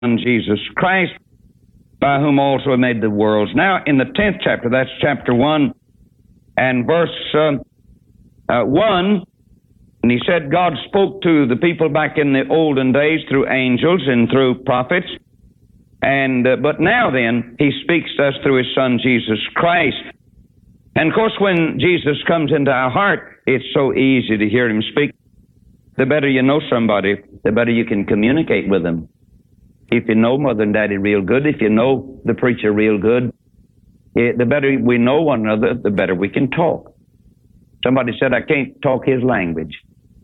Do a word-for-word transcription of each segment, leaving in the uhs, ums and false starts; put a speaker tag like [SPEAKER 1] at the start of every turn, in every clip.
[SPEAKER 1] Son Jesus Christ, by whom also he made the worlds. Now, in the tenth chapter, that's chapter one, and verse uh, uh, one, and he said, God spoke to the people back in the olden days through angels and through prophets, and uh, but now then, he speaks to us through his Son Jesus Christ. And of course, when Jesus comes into our heart, it's so easy to hear him speak. The better you know somebody, the better you can communicate with them. If you know Mother and Daddy real good, if you know the preacher real good, it, the better we know one another, the better we can talk. Somebody said, I can't talk his language.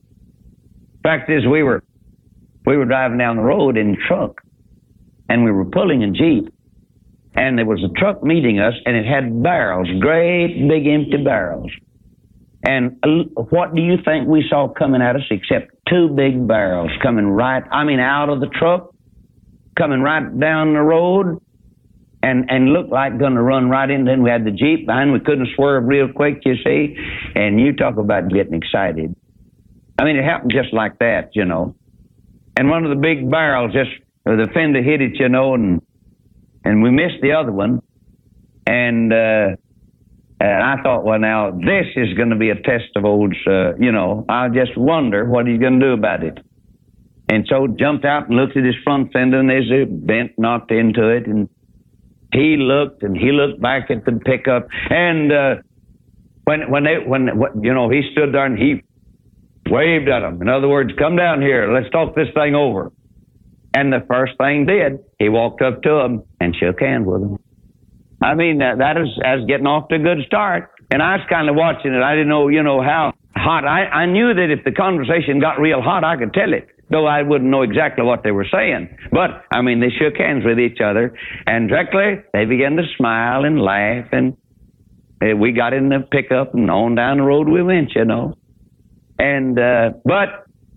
[SPEAKER 1] Fact is, we were we were driving down the road in a truck, and we were pulling a Jeep, and there was a truck meeting us, and it had barrels, great big empty barrels. And what do you think we saw coming at us except two big barrels coming right, I mean, out of the truck, coming right down the road, and, and looked like going to run right in. Then we had the Jeep behind. We couldn't swerve real quick, you see. And you talk about getting excited. I mean, it happened just like that, you know. And one of the big barrels, just the fender hit it, you know, and and we missed the other one. And uh, and I thought, well, now this is going to be a test of old, uh, you know. I just wonder what he's going to do about it. And so jumped out and looked at his front fender, and there's a dent knocked into it. And he looked, and he looked back at the pickup. And uh, when when they when you know he stood there and he waved at them. In other words, come down here, let's talk this thing over. And the first thing did, he walked up to him and shook hands with him. I mean, that, that is as getting off to a good start. And I was kind of watching it. I didn't know, you know, how hot. I, I knew that if the conversation got real hot, I could tell it, though I wouldn't know exactly what they were saying. But, I mean, they shook hands with each other, and directly they began to smile and laugh, and uh, we got in the pickup, and on down the road we went, you know. And, uh, but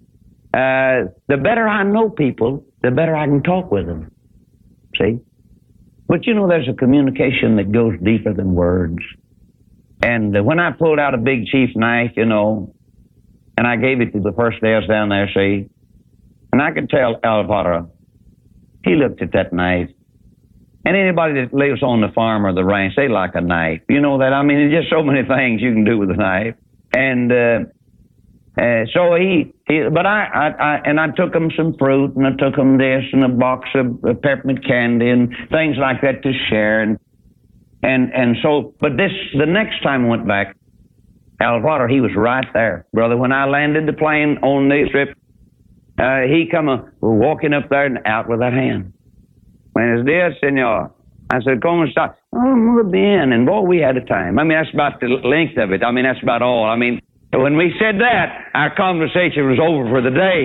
[SPEAKER 1] uh, the better I know people, the better I can talk with them, see? But, you know, there's a communication that goes deeper than words. And uh, when I pulled out a big chief knife, you know, and I gave it to the first day I was down there, see, and I could tell Alvaro, he looked at that knife. And anybody that lives on the farm or the ranch, they like a knife. You know that? I mean, there's just so many things you can do with a knife. And uh, uh, so he, he but I, I, I, and I took him some fruit, and I took him this, and a box of uh, peppermint candy, and things like that to share. And, and, and so, but this, the next time I went back, Alvaro, he was right there. Brother, when I landed the plane on the trip, uh, he come uh, walking up there and out with that hand. Buenos dias, senor. I said, ¿Cómo está? Oh, muy bien. And boy, we had a time. I mean, that's about the length of it. I mean, that's about all. I mean, when we said that, our conversation was over for the day.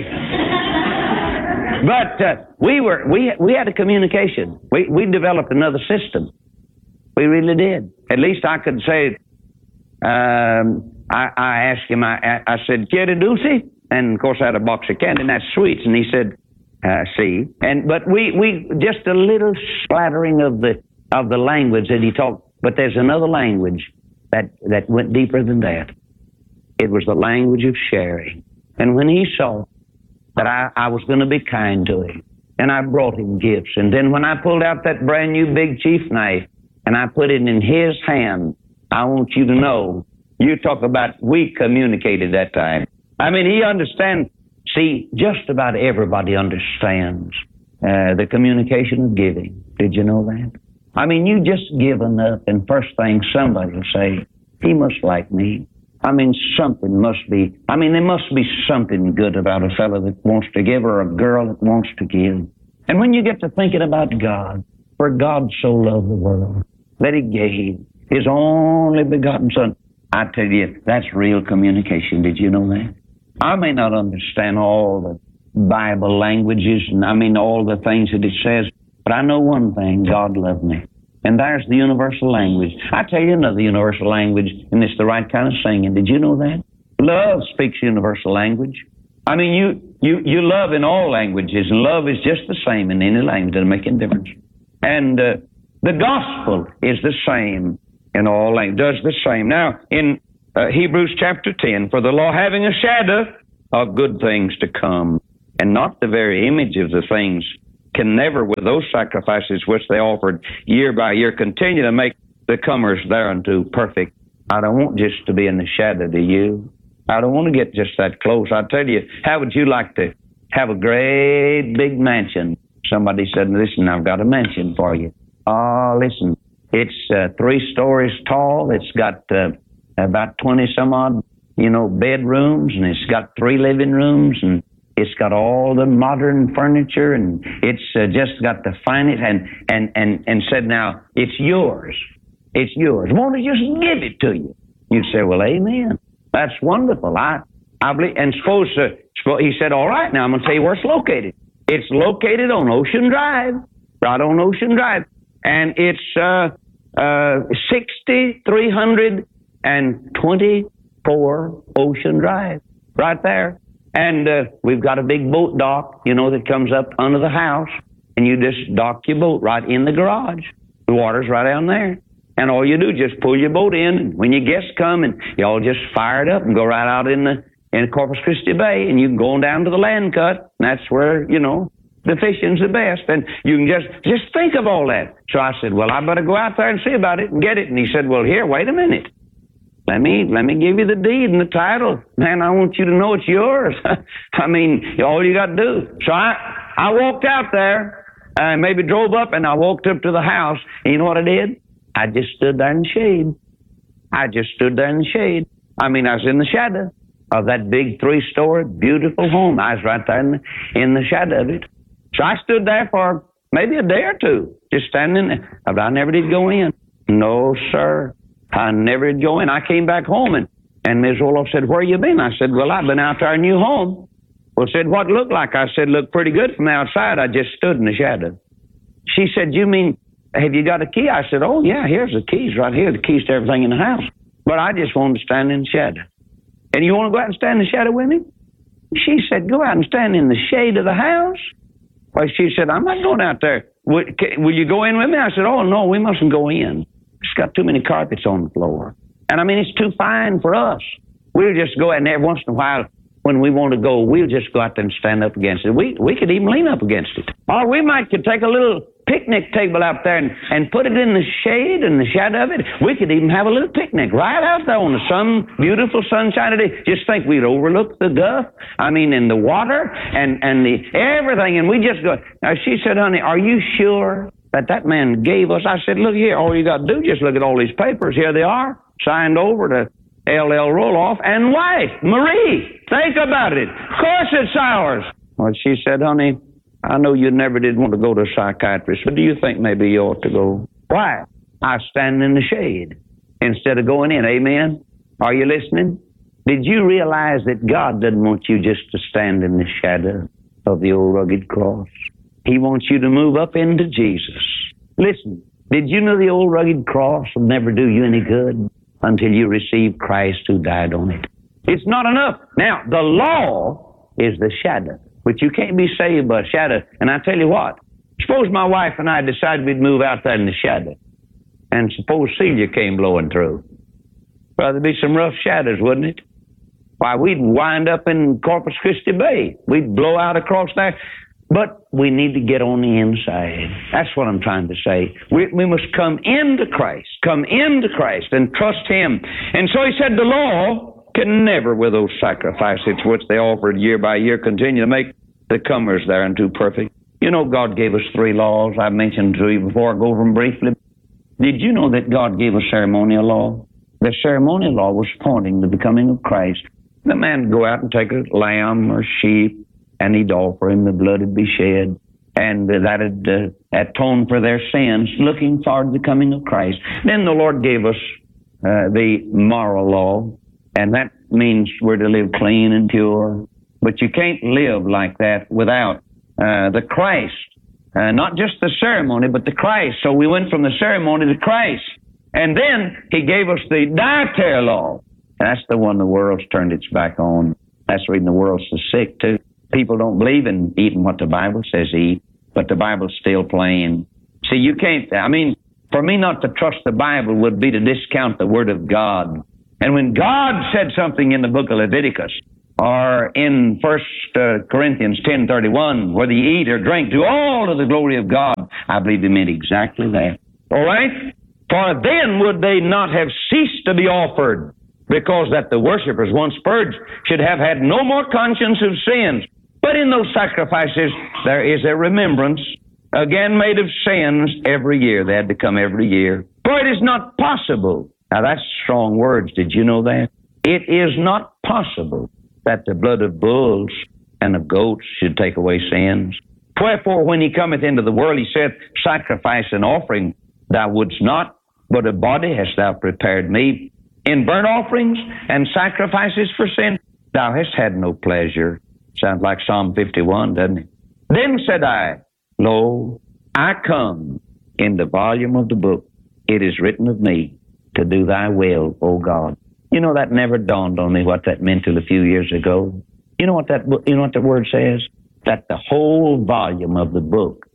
[SPEAKER 1] But uh, we were, we, we had a communication. We, we developed another system. We really did. At least I could say, um, I, I asked him, I, I said, ¿Quiere dulce? And of course I had a box of candy, and that's sweets. And he said, uh, see. And, but we, we, just a little splattering of the, of the language that he talked. But there's another language that, that went deeper than that. It was the language of sharing. And when he saw that I, I was going to be kind to him, and I brought him gifts, and then when I pulled out that brand new big chief knife, and I put it in his hand, I want you to know, you talk about we communicated that time. I mean, he understands. See, just about everybody understands uh, the communication of giving. Did you know that? I mean, you just give enough, and first thing somebody will say, he must like me. I mean, something must be, I mean, there must be something good about a fellow that wants to give or a girl that wants to give. And when you get to thinking about God, for God so loved the world that he gave his only begotten Son, I tell you, that's real communication. Did you know that? I may not understand all the Bible languages, and I mean all the things that it says, but I know one thing, God loved me. And there's the universal language. I tell you another universal language, and it's the right kind of singing. Did you know that? Love speaks universal language. I mean, you, you, you love in all languages, and love is just the same in any language. It doesn't make any difference. And uh, the gospel is the same in all languages, does the same. Now, in uh, Hebrews chapter ten, for the law having a shadow of good things to come, and not the very image of the things can never, with those sacrifices which they offered year by year, continue to make the comers thereunto perfect. I don't want just to be in the shadow, do you? I don't want to get just that close. I tell you, how would you like to have a great big mansion? Somebody said, listen, I've got a mansion for you. Oh, listen, it's uh, three stories tall. It's got uh, about twenty some odd, you know, bedrooms, and it's got three living rooms, and it's got all the modern furniture, and it's uh, just got the finest, and, and, and, and said, now, it's yours. It's yours. Won't I just give it to you? You'd say, well, amen. That's wonderful. I, I believe, and suppose, uh, suppose, he said, all right, now I'm going to tell you where it's located. It's located on Ocean Drive, right on Ocean Drive. And it's, uh, uh, sixty-three twenty-four Ocean Drive, right there. And, uh, we've got a big boat dock, you know, that comes up under the house, and you just dock your boat right in the garage. The water's right down there. And all you do is just pull your boat in, and when your guests come, and y'all just fire it up and go right out in the in Corpus Christi Bay, and you can go on down to the land cut, and that's where, you know, the fishing's the best. And you can just, just think of all that. So I said, well, I better go out there and see about it and get it. And he said, well, here, wait a minute. Let me, let me give you the deed and the title. Man, I want you to know it's yours. I mean, all you got to do. So I, I walked out there, uh, maybe drove up, and I walked up to the house, and you know what I did? I just stood there in the shade. I just stood there in the shade. I mean, I was in the shadow of that big three-story, beautiful home. I was right there in the, in the shadow of it. So I stood there for maybe a day or two, just standing there. But I never did go in. No, sir. I never did go in. I came back home, and, and Miz Orloff said, where you been? I said, well, I've been out to our new home. Well, said, what looked like? I said, looked pretty good from the outside. I just stood in the shadow. She said, you mean, have you got a key? I said, oh, yeah, here's the keys right here, the keys to everything in the house. But I just wanted to stand in the shadow. And you want to go out and stand in the shadow with me? She said, go out and stand in the shade of the house. Well, she said, I'm not going out there. Will, will you go in with me? I said, oh, no, we mustn't go in. It's got too many carpets on the floor. And I mean, it's too fine for us. We'll just go out, and every once in a while, when we want to go, we'll just go out there and stand up against it. We we could even lean up against it. Or we might could take a little picnic table out there and, and put it in the shade and the shadow of it. We could even have a little picnic right out there on some beautiful sunshiny day. Just think we'd overlook the Gulf, I mean, in the water and, and the everything, and we just go. Now, she said, honey, are you sure that that man gave us? I said, look here, all you got to do, just look at all these papers. Here they are, signed over to L L Roloff and wife, Marie. Think about it. Of course it's ours. Well, she said, honey, I know you never did want to go to a psychiatrist, but do you think maybe you ought to go? Why? I stand in the shade instead of going in. Amen? Are you listening? Did you realize that God doesn't want you just to stand in the shadow of the old rugged cross? He wants you to move up into Jesus. Listen, did you know the old rugged cross will never do you any good until you receive Christ who died on it? It's not enough. Now, the law is the shadow, but you can't be saved by a shadow. And I tell you what, suppose my wife and I decided we'd move out there in the shadow, and suppose Celia came blowing through. Well, there'd be some rough shadows, wouldn't it? Why, we'd wind up in Corpus Christi Bay. We'd blow out across there. But we need to get on the inside. That's what I'm trying to say. We, we must come into Christ, come into Christ and trust Him. And so He said the law can never, with those sacrifices which they offered year by year, continue to make the comers thereunto perfect. You know, God gave us three laws. I've mentioned to you before. I'll go over them briefly. Did you know that God gave a ceremonial law? The ceremonial law was pointing to the coming of Christ. The man would go out and take a lamb or sheep, and he'd offer him, the blood would be shed, and uh, that would uh, atone for their sins, looking forward to the coming of Christ. Then the Lord gave us uh, the moral law, and that means we're to live clean and pure. But you can't live like that without uh, the Christ, uh, not just the ceremony, but the Christ. So we went from the ceremony to Christ. And then He gave us the dietary law. That's the one the world's turned its back on. That's the reason the world's so sick, too. People don't believe in eating what the Bible says eat, but the Bible's still plain. See, you can't, I mean, for me not to trust the Bible would be to discount the Word of God. And when God said something in the book of Leviticus, Or in First Corinthians ten thirty-one, whether you eat or drink, do all to the glory of God. I believe they meant exactly that. All right? For then would they not have ceased to be offered, because that the worshippers, once purged, should have had no more conscience of sins. But in those sacrifices, there is a remembrance, again made of sins every year. They had to come every year. For it is not possible. Now that's strong words. Did you know that? It is not possible that the blood of bulls and of goats should take away sins. Wherefore, when he cometh into the world, he saith, sacrifice and offering thou wouldst not, but a body hast thou prepared me. In burnt offerings and sacrifices for sin, thou hast had no pleasure. Sounds like Psalm fifty-one, doesn't it? Then said I, Lo, I come in the volume of the book. It is written of me to do thy will, O God. You know, that never dawned on me what that meant till a few years ago. You know what that, you know what the word says? That the whole volume of the book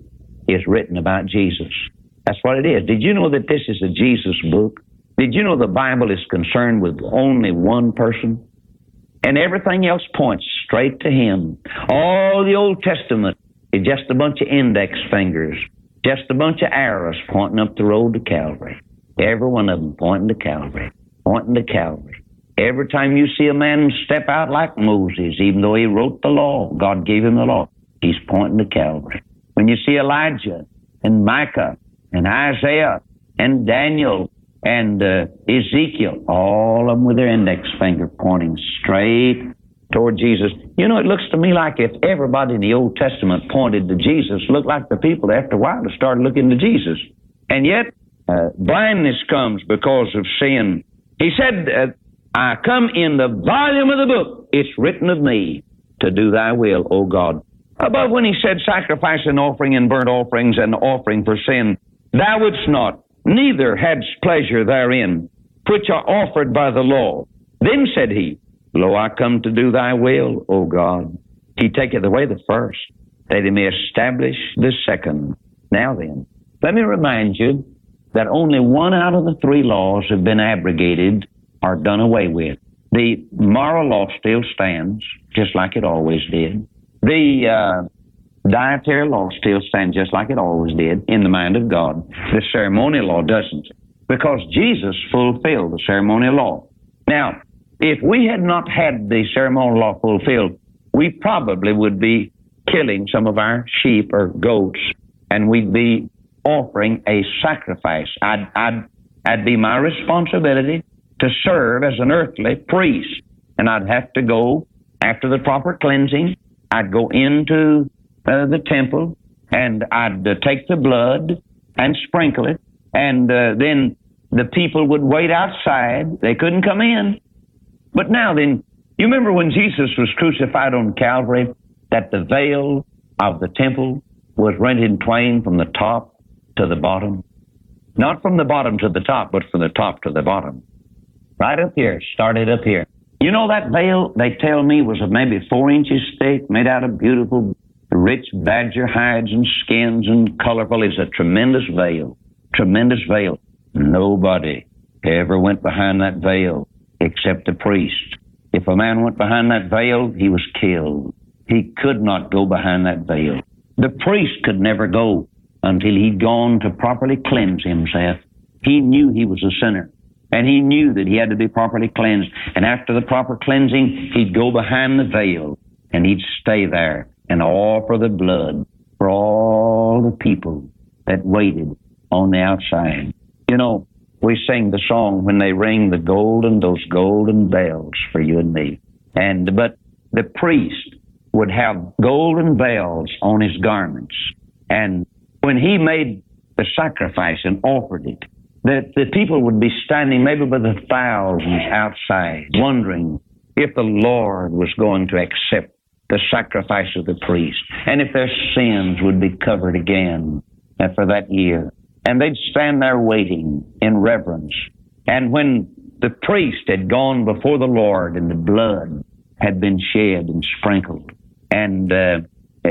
[SPEAKER 1] is written about Jesus. That's what it is. Did you know that this is a Jesus book? Did you know the Bible is concerned with only one person? And everything else points straight to Him. All the Old Testament is just a bunch of index fingers, just a bunch of arrows pointing up the road to Calvary. Every one of them pointing to Calvary, pointing to Calvary. Every time you see a man step out like Moses, even though he wrote the law, God gave him the law, he's pointing to Calvary. When you see Elijah and Micah and Isaiah and Daniel and uh, Ezekiel, all of them with their index finger pointing straight toward Jesus. You know, it looks to me like if everybody in the Old Testament pointed to Jesus, looked like the people after a while started looking to Jesus. And yet, uh, blindness comes because of sin. He said, uh, I come in the volume of the book. It's written of me to do thy will, O God. Above when he said sacrifice and offering and burnt offerings and offering for sin, thou wouldst not, neither hadst pleasure therein, which are offered by the law. Then said he, Lo, I come to do thy will, O God. He taketh away the first, that he may establish the second. Now then, let me remind you that only one out of the three laws have been abrogated or done away with. The moral law still stands, just like it always did. The uh, dietary law still stands just like it always did in the mind of God. The ceremonial law doesn't, because Jesus fulfilled the ceremonial law. Now, if we had not had the ceremonial law fulfilled, we probably would be killing some of our sheep or goats, and we'd be offering a sacrifice. I'd, I'd, I'd be my responsibility to serve as an earthly priest, and I'd have to go after the proper cleansing. I'd go into uh, the temple, and I'd uh, take the blood and sprinkle it, and uh, then the people would wait outside. They couldn't come in. But now then, you remember when Jesus was crucified on Calvary, that the veil of the temple was rent in twain from the top to the bottom? Not from the bottom to the top, but from the top to the bottom. Right up here, started up here. You know that veil, they tell me, was maybe four inches thick, made out of beautiful, rich badger hides and skins and colorful. It's a tremendous veil, tremendous veil. Nobody ever went behind that veil except the priest. If a man went behind that veil, he was killed. He could not go behind that veil. The priest could never go until he'd gone to properly cleanse himself. He knew he was a sinner, and he knew that he had to be properly cleansed. And after the proper cleansing, he'd go behind the veil, and he'd stay there and offer the blood for all the people that waited on the outside. You know, we sing the song, when they ring the golden, those golden bells for you and me. And, but the priest would have golden bells on his garments. And when he made the sacrifice and offered it, the, the people would be standing maybe by the thousands outside, wondering if the Lord was going to accept the sacrifice of the priest, and if their sins would be covered again for that year. And they'd stand there waiting in reverence. And when the priest had gone before the Lord and the blood had been shed and sprinkled, and uh,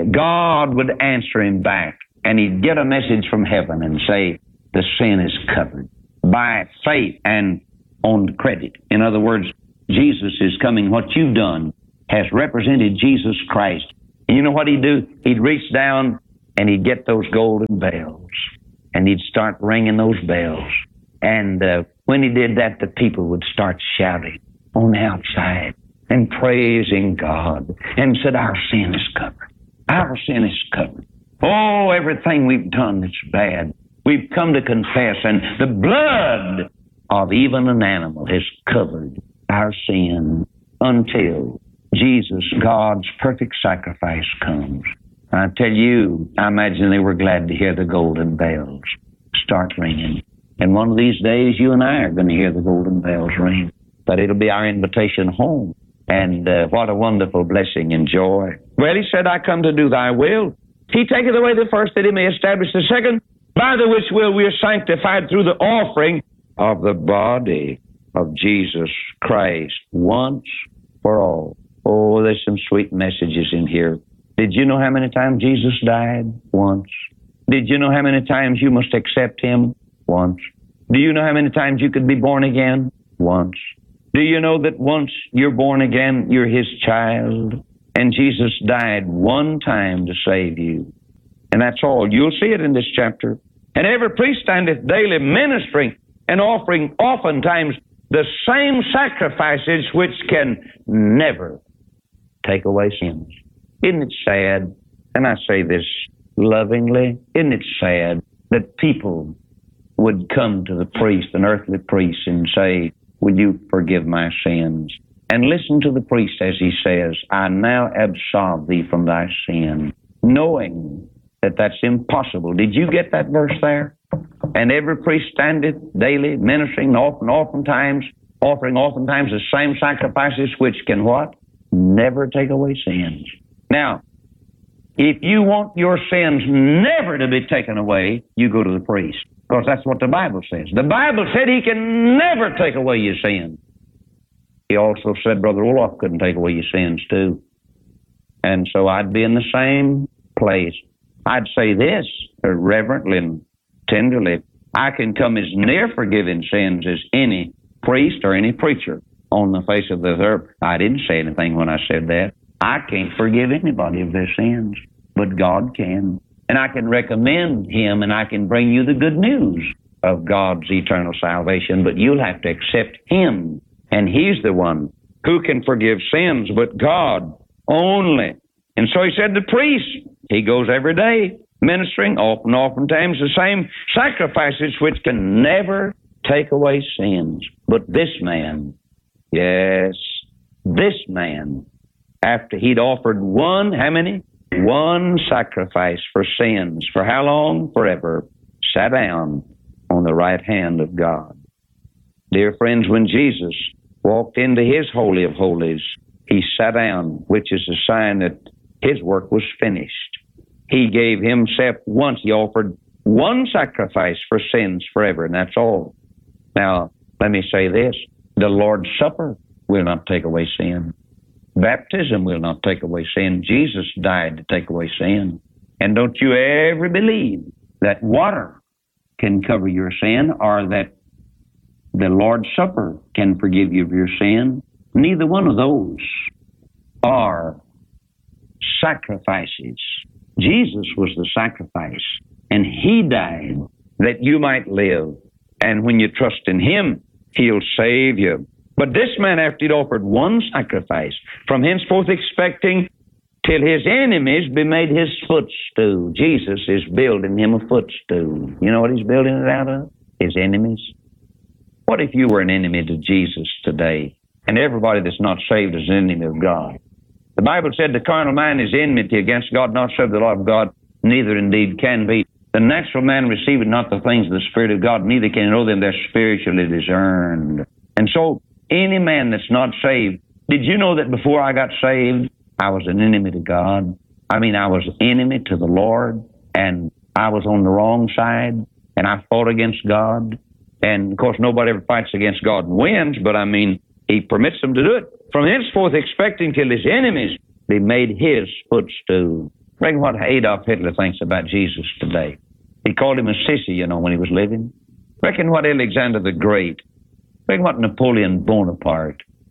[SPEAKER 1] God would answer him back, and he'd get a message from heaven and say, the sin is covered by faith and on credit. In other words, Jesus is coming. What you've done has represented Jesus Christ. And you know what he'd do? He'd reach down and he'd get those golden bells, and he'd start ringing those bells. And uh, when he did that, the people would start shouting on the outside and praising God, and said, our sin is covered. Our sin is covered. Oh, everything we've done that's bad, we've come to confess, and the blood of even an animal has covered our sin until Jesus, God's perfect sacrifice, comes. I tell you, I imagine they were glad to hear the golden bells start ringing. And one of these days, you and I are going to hear the golden bells ring. But it'll be our invitation home. And uh, what a wonderful blessing and joy. Well, he said, I come to do thy will. He taketh away the first, that he may establish the second, by the which will we are sanctified through the offering of the body of Jesus Christ once for all. Oh, there's some sweet messages in here. Did you know how many times Jesus died? Once. Did you know how many times you must accept him? Once. Do you know how many times you could be born again? Once. Do you know that once you're born again, you're his child? And Jesus died one time to save you. And that's all. You'll see it in this chapter. And every priest standeth daily ministering and offering oftentimes the same sacrifices which can never take away sins. Isn't it sad? And I say this lovingly. Isn't it sad that people would come to the priest, an earthly priest, and say, will you forgive my sins? And listen to the priest as he says, I now absolve thee from thy sin, knowing that that's impossible. Did you get that verse there? And every priest standeth daily, ministering, often, oftentimes, offering oftentimes the same sacrifices which can what? Never take away sins. Now, if you want your sins never to be taken away, you go to the priest. Because that's what the Bible says. The Bible said he can never take away your sins. He also said Brother Olaf couldn't take away your sins too. And so I'd be in the same place. I'd say this reverently and tenderly. I can come as near forgiving sins as any priest or any preacher on the face of the earth. I didn't say anything when I said that. I can't forgive anybody of their sins, but God can. And I can recommend him, and I can bring you the good news of God's eternal salvation, but you'll have to accept him. And he's the one who can forgive sins, but God only. And so he said the priest, he goes every day ministering, often, oftentimes the same sacrifices which can never take away sins. But this man, yes, this man, after he'd offered one, how many? One sacrifice for sins. For how long? Forever. Sat down on the right hand of God. Dear friends, when Jesus walked into his Holy of Holies, he sat down, which is a sign that his work was finished. He gave himself once. He offered one sacrifice for sins forever, and that's all. Now, let me say this. The Lord's Supper will not take away sin. Baptism will not take away sin. Jesus died to take away sin. And don't you ever believe that water can cover your sin or that the Lord's Supper can forgive you of your sin. Neither one of those are sacrifices. Jesus was the sacrifice, and he died that you might live. And when you trust in him, he'll save you. But this man, after he'd offered one sacrifice, from henceforth expecting till his enemies be made his footstool. Jesus is building him a footstool. You know what he's building it out of? His enemies. What if you were an enemy to Jesus today, and everybody that's not saved is an enemy of God? The Bible said the carnal mind is enmity against God, not serve the law of God, neither indeed can be. The natural man receiveth not the things of the Spirit of God, neither can know them, they're spiritually discerned. And so, any man that's not saved, did you know that before I got saved, I was an enemy to God? I mean, I was enemy to the Lord, and I was on the wrong side, and I fought against God. And, of course, nobody ever fights against God and wins, but, I mean, he permits them to do it. From henceforth expecting till his enemies be made his footstool. Reckon what Adolf Hitler thinks about Jesus today. He called him a sissy, you know, when he was living. Reckon what Alexander the Great. Reckon what Napoleon Bonaparte.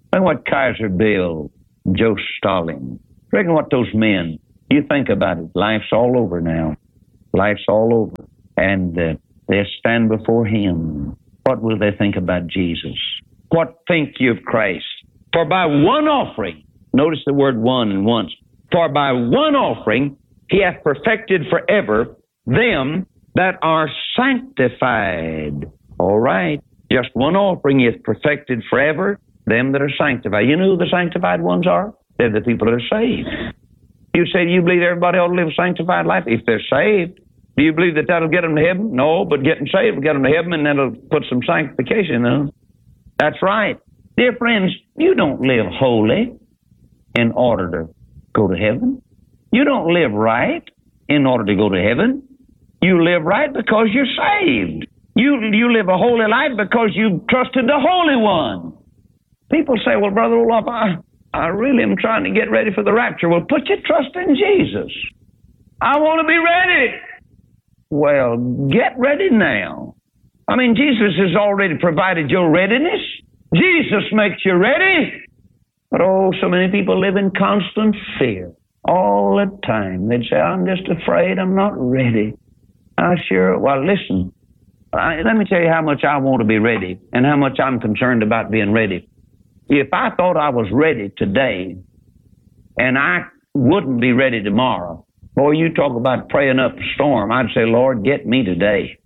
[SPEAKER 1] Think what Kaiser Bill, Joe Stalin, reckon what those men, you think about it, life's all over now. Life's all over. And uh, they stand before Him. What will they think about Jesus? What think you of Christ? For by one offering, notice the word one and once, for by one offering He hath perfected forever them that are sanctified. All right. Just one offering He hath perfected forever them that are sanctified. You know who the sanctified ones are? They're the people that are saved. You say, do you believe everybody ought to live a sanctified life? If they're saved. Do you believe that that'll get them to heaven? No, but getting saved will get them to heaven, and that'll put some sanctification in them. That's right. Dear friends, you don't live holy in order to go to heaven. You don't live right in order to go to heaven. You live right because you're saved. You, you live a holy life because you trusted the Holy One. People say, well, Brother Olaf, I, I really am trying to get ready for the rapture. Well, put your trust in Jesus. I want to be ready. Well, get ready now. I mean, Jesus has already provided your readiness. Jesus makes you ready. But oh, so many people live in constant fear all the time. They'd say, I'm just afraid, I'm not ready. I sure, well, listen, I, let me tell you how much I want to be ready and how much I'm concerned about being ready. If I thought I was ready today and I wouldn't be ready tomorrow, boy, you talk about praying up a storm. I'd say, Lord, get me today.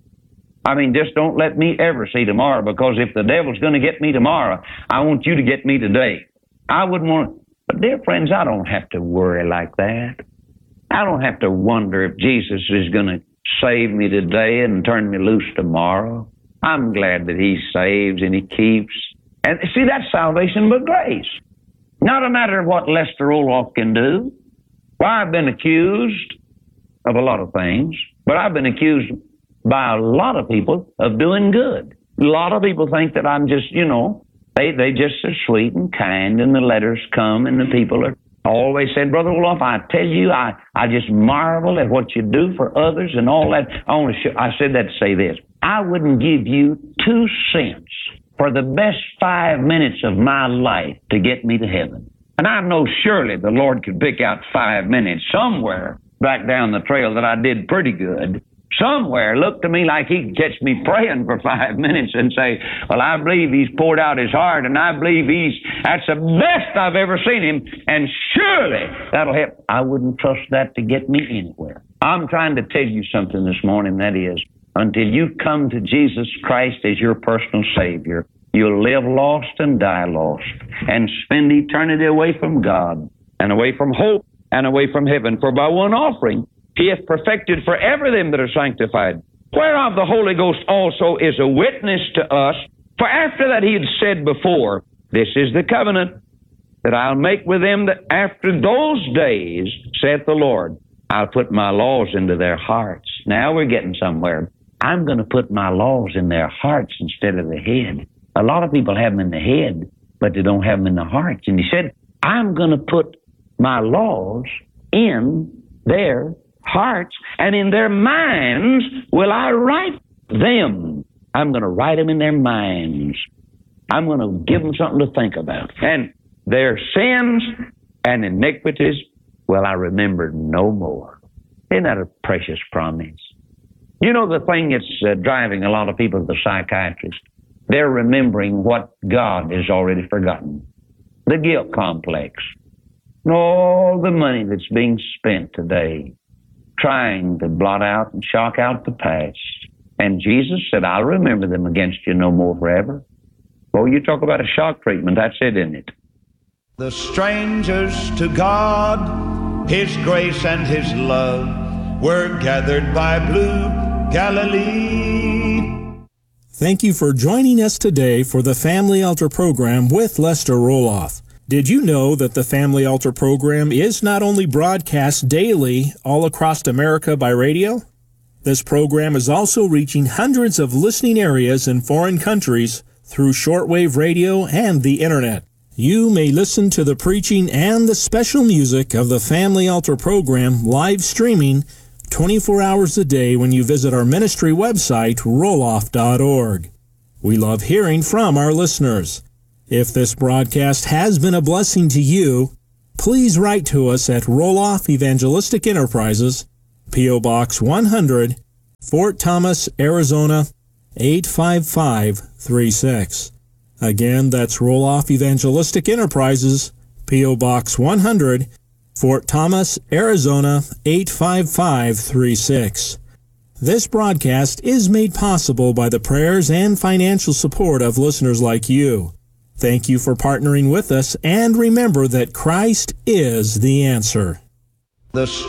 [SPEAKER 1] I mean, just don't let me ever see tomorrow, because if the devil's going to get me tomorrow, I want you to get me today. I wouldn't want, but dear friends, I don't have to worry like that. I don't have to wonder if Jesus is going to save me today and turn me loose tomorrow. I'm glad that He saves and He keeps. And see, that's salvation by grace. Not a matter of what Lester Roloff can do. Well, I've been accused of a lot of things, but I've been accused by a lot of people of doing good. A lot of people think that I'm just, you know, they, they just are sweet and kind, and the letters come, and the people are always said, Brother Roloff, I tell you, I, I just marvel at what you do for others and all that. I, only sh- I said that to say this. I wouldn't give you two cents for the best five minutes of my life to get me to heaven. And I know surely the Lord could pick out five minutes somewhere back down the trail that I did pretty good. Somewhere looked to me like He could catch me praying for five minutes and say, well, I believe He's poured out His heart, and I believe He's, that's the best I've ever seen Him, and surely that'll help. I wouldn't trust that to get me anywhere. I'm trying to tell you something this morning, that is, until you come to Jesus Christ as your personal Savior, you'll live lost and die lost and spend eternity away from God and away from hope and away from heaven. For by one offering He hath perfected forever them that are sanctified, whereof the Holy Ghost also is a witness to us. For after that He had said before, this is the covenant that I'll make with them, that after those days, saith the Lord, I'll put my laws into their hearts. Now we're getting somewhere. I'm going to put my laws in their hearts instead of the head. A lot of people have them in the head, but they don't have them in the hearts. And He said, I'm going to put my laws in their hearts, and in their minds will I write them. I'm going to write them in their minds. I'm going to give them something to think about. And their sins and iniquities will I remember no more. Isn't that a precious promise? You know, the thing that's uh, driving a lot of people to the psychiatrist, they're remembering what God has already forgotten. The guilt complex. And all the money that's being spent today trying to blot out and shock out the past. And Jesus said, I'll remember them against you no more forever. Well, you talk about a shock treatment. That's it, isn't it?
[SPEAKER 2] The strangers to God, His grace and His love, were gathered by blue Galilee.
[SPEAKER 3] Thank you for joining us today for the Family Altar program with Lester Roloff. Did you know that the Family Altar program is not only broadcast daily all across America by radio? This program is also reaching hundreds of listening areas in foreign countries through shortwave radio and the Internet. You may listen to the preaching and the special music of the Family Altar program live streaming twenty-four hours a day when you visit our ministry website, roloff dot org. We love hearing from our listeners. If this broadcast has been a blessing to you, please write to us at Roloff Evangelistic Enterprises, P O. Box one hundred, Fort Thomas, Arizona, eight five five three six. Again, that's Roloff Evangelistic Enterprises, P O. Box one hundred, Fort Thomas, Arizona, eight five five three six. This broadcast is made possible by the prayers and financial support of listeners like you. Thank you for partnering with us, and remember that Christ is the answer.
[SPEAKER 2] The